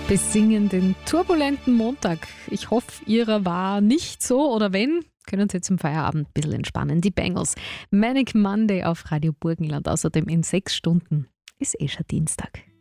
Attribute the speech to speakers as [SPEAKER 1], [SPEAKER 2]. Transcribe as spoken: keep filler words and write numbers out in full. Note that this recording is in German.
[SPEAKER 1] Besingen den turbulenten Montag. Ich hoffe, Ihrer war nicht so, oder wenn, können Sie zum Feierabend ein bisschen entspannen. Die Bangles. Manic Monday auf Radio Burgenland. Außerdem in sechs Stunden ist eh schon Dienstag.